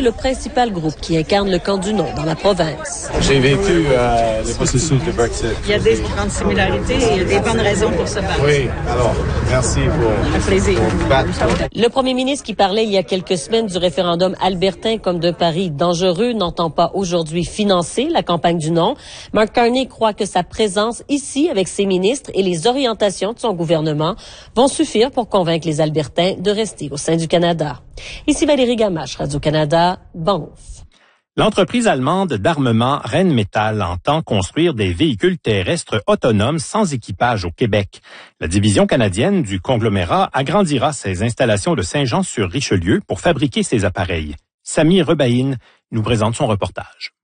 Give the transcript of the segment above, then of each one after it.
le principal groupe qui incarne le camp du non dans la province. J'ai vécu le processus de Brexit. Il y a des grandes similarités et il y a des bonnes raisons pour se battre. Oui, alors, merci pour... Un plaisir. Le premier ministre qui parlait il y a quelques semaines du référendum albertain comme d'un pari dangereux n'entend pas aujourd'hui financer la campagne du non. Mark Carney croit que sa présence ici avec ses ministres et les orientations de son gouvernement vont suffire pour convaincre les Albertains de rester au sein du Canada. Ici Valérie Gamache, Radio-Canada, Banff. L'entreprise allemande d'armement Rheinmetall entend construire des véhicules terrestres autonomes sans équipage au Québec. La division canadienne du conglomérat agrandira ses installations de Saint-Jean-sur-Richelieu pour fabriquer ces appareils. Sami Rebaïn nous présente son reportage.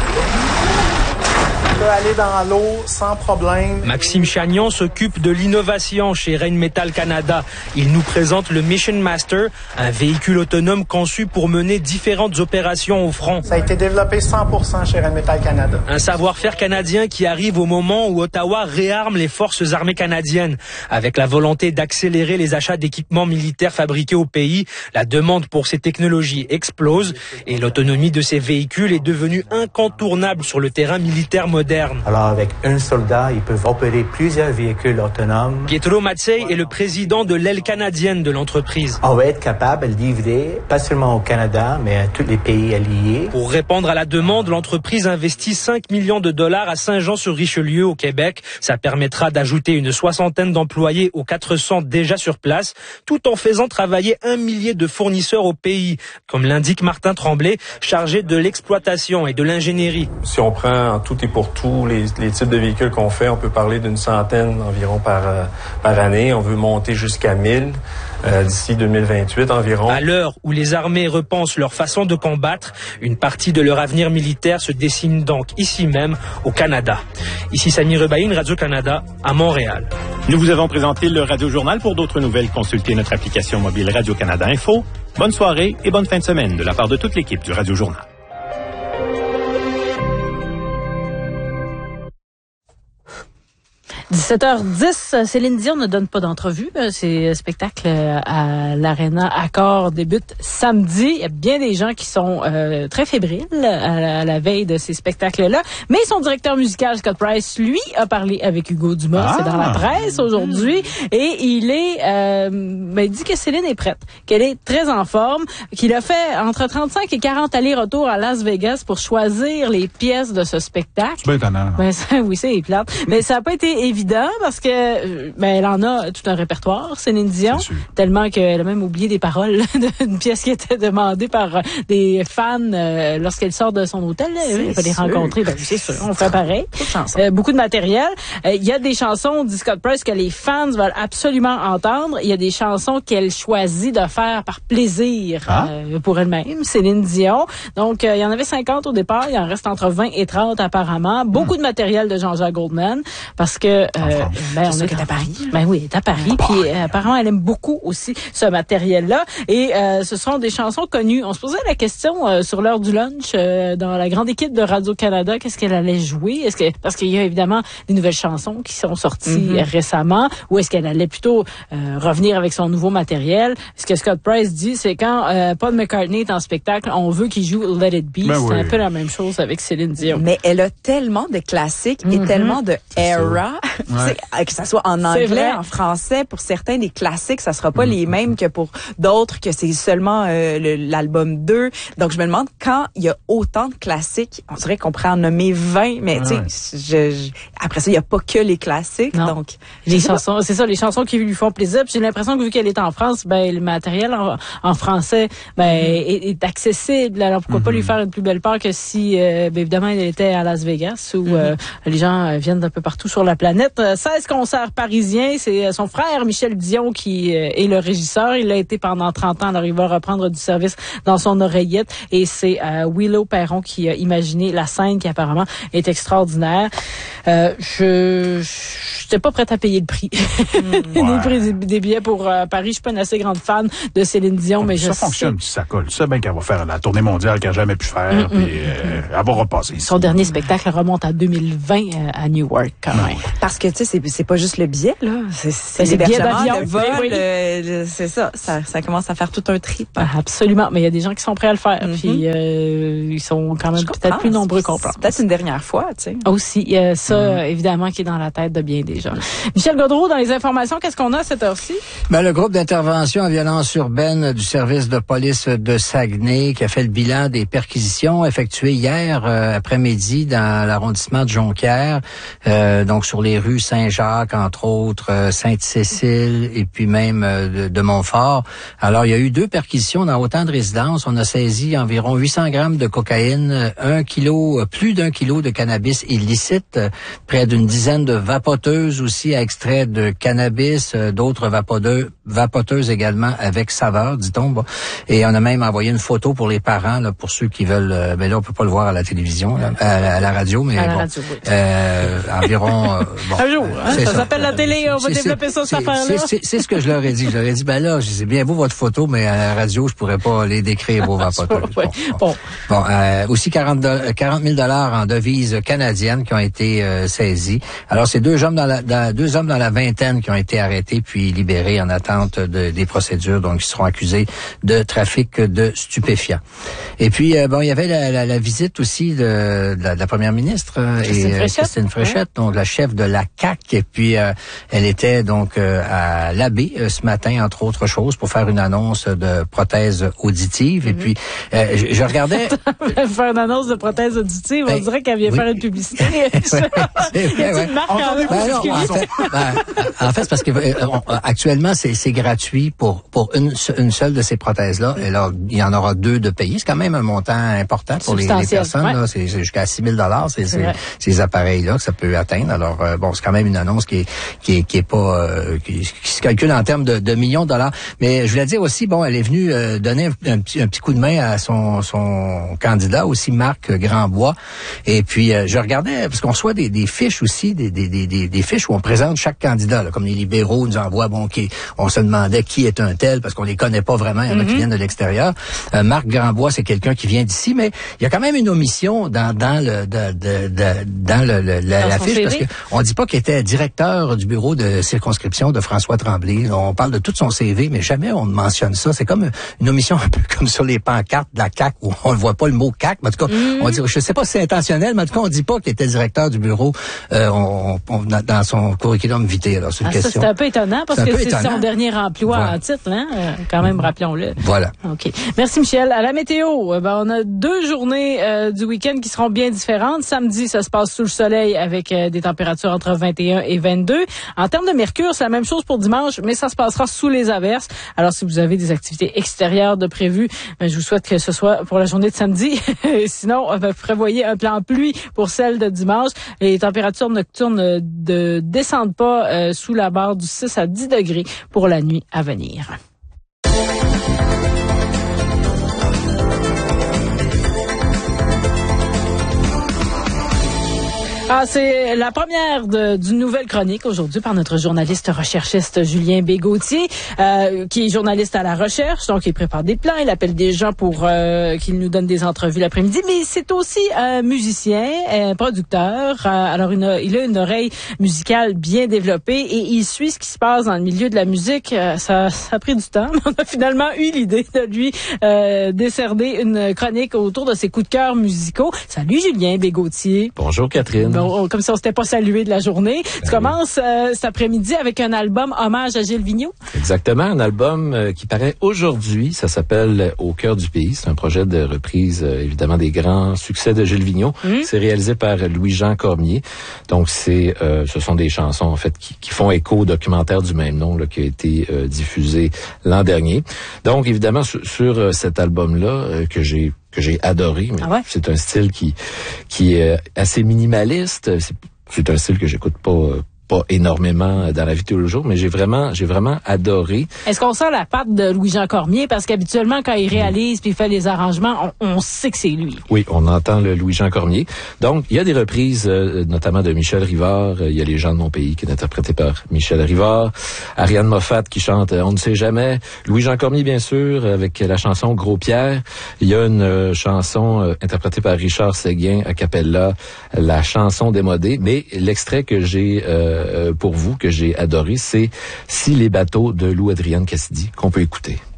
Aller dans l'eau sans problème. Maxime Chagnon s'occupe de l'innovation chez Rheinmetall Canada. Il nous présente le Mission Master, un véhicule autonome conçu pour mener différentes opérations au front. Ça a été développé 100% chez Rheinmetall Canada. Un savoir-faire canadien qui arrive au moment où Ottawa réarme les forces armées canadiennes. Avec la volonté d'accélérer les achats d'équipements militaires fabriqués au pays, la demande pour ces technologies explose et l'autonomie de ces véhicules est devenue incontournable sur le terrain militaire moderne. Alors, avec un soldat, ils peuvent opérer plusieurs véhicules autonomes. Pietro Mazzei est le président de l'aile canadienne de l'entreprise. On va être capable de livrer, pas seulement au Canada, mais à tous les pays alliés. Pour répondre à la demande, l'entreprise investit 5 millions de dollars à Saint-Jean-sur-Richelieu, au Québec. Ça permettra d'ajouter une 60aine d'employés aux 400 déjà sur place, tout en faisant travailler 1 millier de fournisseurs au pays, comme l'indique Martin Tremblay, chargé de l'exploitation et de l'ingénierie. Si on prend en tout et pour tous les types de véhicules qu'on fait, on peut parler d'une centaine environ par année. On veut monter jusqu'à 1000 d'ici 2028 environ. À l'heure où les armées repensent leur façon de combattre, une partie de leur avenir militaire se dessine donc ici même au Canada. Ici Sami Rebaïn, Radio-Canada, à Montréal. Nous vous avons présenté le Radio-Journal. Pour d'autres nouvelles, consultez notre application mobile Radio-Canada Info. Bonne soirée et bonne fin de semaine de la part de toute l'équipe du Radio-Journal. « 17h10, Céline Dion ne donne pas d'entrevue. Ses spectacles à l'Arena Accor débutent samedi. Il y a bien des gens qui sont très fébriles à la veille de ces spectacles-là. Mais son directeur musical, Scott Price, lui, a parlé avec Hugo Dumas. C'est dans la presse aujourd'hui. Et il dit que Céline est prête, qu'elle est très en forme, qu'il a fait entre 35 et 40 allers-retours à Las Vegas pour choisir les pièces de ce spectacle. C'est bien étonnant. Oui, c'est plate. Mais ça n'a pas été évident parce que elle en a tout un répertoire, Céline Dion, tellement qu'elle a même oublié des paroles d'une pièce qui était demandée par des fans lorsqu'elle sort de son hôtel. Elle va les rencontrer. C'est sûr, on fait pareil. Beaucoup de matériel. Il y a des chansons, dit Scott Price, que les fans veulent absolument entendre. Il y a des chansons qu'elle choisit de faire par plaisir pour elle-même, Céline Dion. Donc, il y en avait 50 au départ. Il en reste entre 20 et 30 apparemment. Beaucoup de matériel de Jean-Jacques Goldman parce que on est à Paris. Oui, elle est à Paris. Puis apparemment, elle aime beaucoup aussi ce matériel-là. Et ce sont des chansons connues. On se posait la question sur l'heure du lunch dans la grande équipe de Radio-Canada, qu'est-ce qu'elle allait jouer? Parce qu'il y a évidemment des nouvelles chansons qui sont sorties récemment, ou est-ce qu'elle allait plutôt revenir avec son nouveau matériel? Ce que Scott Price dit, c'est quand Paul McCartney est en spectacle, on veut qu'il joue Let It Be. C'est un peu la même chose avec Céline Dion. Mais elle a tellement de classiques et tellement de era, que ça soit en anglais, en français, pour certains des classiques, ça sera pas les mêmes que pour d'autres, que c'est seulement l'album 2. Donc je me demande, quand il y a autant de classiques, on dirait qu'on pourrait en nommer 20, mais tu sais, après ça, il y a pas que les classiques. Non. Donc les chansons, c'est ça, les chansons qui lui font plaisir. Puis j'ai l'impression que vu qu'elle est en France, le matériel en français est accessible. Alors pourquoi pas lui faire une plus belle part que si évidemment elle était à Las Vegas où les gens viennent d'un peu partout sur la planète. 16 concerts parisiens, c'est son frère Michel Dion qui est le régisseur. Il a été pendant 30 ans, alors il va reprendre du service dans son oreillette. Et c'est Willow Perron qui a imaginé la scène qui apparemment est extraordinaire. Je n'étais pas prête à payer le prix. Le prix des billets pour Paris. Je suis pas une assez grande fan de Céline Dion, mais ça fonctionne si ça colle. Tu sais bien qu'elle va faire la tournée mondiale qu'elle n'a jamais pu faire, puis elle va repasser ici. Son dernier spectacle remonte à 2020 à Newark, quand même. Parce parce que tu sais, c'est pas juste le billet là, c'est l'hébergement, le vol, c'est ça commence à faire tout un trip. Absolument, mais il y a des gens qui sont prêts à le faire, puis ils sont quand même peut-être plus nombreux qu'on pense. Peut-être une dernière fois, tu sais. Aussi, ça évidemment qui est dans la tête de bien des gens. Michel Gaudreault, dans les informations, qu'est-ce qu'on a à cette heure-ci? Le groupe d'intervention en violence urbaine du service de police de Saguenay qui a fait le bilan des perquisitions effectuées hier après-midi dans l'arrondissement de Jonquière, donc sur les rues Saint-Jacques, entre autres, Sainte-Cécile et puis même de Montfort. Alors, il y a eu 2 perquisitions dans autant de résidences. On a saisi environ 800 grammes de cocaïne, plus d'1 kilo de cannabis illicite, près d'une dizaine de vapoteuses aussi à extrait de cannabis, d'autres vapoteuses également avec saveur, dit-on. Bon. Et on a même envoyé une photo pour les parents, là, pour ceux qui veulent. Mais là, on peut pas le voir à la télévision, là, à la radio, mais bon. Radio, oui. Environ. Un jour, ça s'appelle la télé. On va développer cette affaire-là. C'est ce que je leur ai dit. Je leur ai dit, là, c'est bien beau votre photo, mais à la radio, je pourrais pas les décrire vos vapoteuses. Bon, aussi 40 000 $ en devises canadiennes qui ont été saisies. Alors, c'est 2 hommes dans la vingtaine qui ont été arrêtés puis libérés en attente des procédures, donc ils seront accusés de trafic de stupéfiants. Et puis, il y avait la visite aussi de la première ministre Christine Fréchette, donc la chef de la CAQ. Et puis, elle était donc à l'Abbé ce matin, entre autres choses, pour faire une annonce de prothèses auditives. Et puis, je regardais... faire une annonce de prothèses auditives, on dirait qu'elle vient faire une publicité. En fait, c'est parce que actuellement, c'est gratuit pour une seule de ces prothèses-là. Et là, il y en aura 2 de payés. C'est quand même un montant important pour les personnes. Là. C'est jusqu'à 6 000 $, ces appareils-là que ça peut atteindre. Alors, c'est quand même une annonce qui est pas qui se calcule en termes de millions de dollars. Mais je voulais dire aussi, elle est venue donner un petit coup de main à son candidat aussi, Marc Grandbois. Et puis, je regardais, parce qu'on reçoit des fiches aussi, des fiches où on présente chaque candidat, là, comme les libéraux nous envoient, on se demandait qui est un tel, parce qu'on les connaît pas vraiment, il y en a qui viennent de l'extérieur. Marc Grandbois, c'est quelqu'un qui vient d'ici, mais il y a quand même une omission dans la fiche, parce que on dit pas qu'il était directeur du bureau de circonscription de François Tremblay. On parle de tout son CV, mais jamais on mentionne ça. C'est comme une omission un peu comme sur les pancartes de la CAQ, où on ne voit pas le mot CAQ, mais en tout cas, on dit, je sais pas si c'est intentionnel, mais en tout cas, on dit pas qu'il était directeur du bureau dans son curriculum vitae. Alors, c'est une question. C'est un peu étonnant, parce que c'est son dernier emploi en titre, hein? Quand même, rappelons-le. Voilà. OK. Merci, Michel. À la météo, on a 2 journées du week-end qui seront bien différentes. Samedi, ça se passe sous le soleil avec des températures entre 21 et 22. En termes de mercure, c'est la même chose pour dimanche, mais ça se passera sous les averses. Alors, si vous avez des activités extérieures de prévues, je vous souhaite que ce soit pour la journée de samedi. Sinon, prévoyez un plan pluie pour celle de dimanche. Les températures nocturnes ne descendent pas sous la barre du 6 à 10 degrés pour la nuit à venir. C'est la première d'une nouvelle chronique aujourd'hui par notre journaliste recherchiste Julien B. Gauthier, qui est journaliste à la recherche, donc il prépare des plans, il appelle des gens pour qu'ils nous donnent des entrevues l'après-midi, mais c'est aussi un musicien, un producteur. Alors il a une oreille musicale bien développée et il suit ce qui se passe dans le milieu de la musique. Ça a pris du temps, mais on a finalement eu l'idée de lui décerner une chronique autour de ses coups de cœur musicaux. Salut Julien B. Gauthier. Bonjour Catherine. Comme si on s'était pas salué de la journée. Tu commences cet après-midi avec un album hommage à Gilles Vigneault. Exactement, un album qui paraît aujourd'hui. Ça s'appelle Au cœur du pays. C'est un projet de reprise, évidemment, des grands succès de Gilles Vigneault. C'est réalisé par Louis-Jean Cormier. Donc, ce sont des chansons, en fait, qui font écho au documentaire du même nom, là, qui a été diffusé l'an dernier. Donc, évidemment, sur cet album-là, que j'ai adoré, mais c'est un style qui est assez minimaliste. C'est un style que j'écoute pas énormément dans la vie de tous les jours, mais j'ai vraiment adoré. Est-ce qu'on sent la patte de Louis-Jean Cormier? Parce qu'habituellement, quand il réalise puis il fait les arrangements, on sait que c'est lui. Oui, on entend le Louis-Jean Cormier. Donc, il y a des reprises, notamment de Michel Rivard. Il y a Les gens de mon pays qui est interprété par Michel Rivard. Ariane Moffat qui chante On ne sait jamais. Louis-Jean Cormier, bien sûr, avec la chanson Gros Pierre. Il y a une chanson interprétée par Richard Séguin a cappella, la chanson démodée. Mais l'extrait que j'ai pour vous que j'ai adoré, c'est Si les bateaux de Lou Adrienne Cassidy qu'on peut écouter.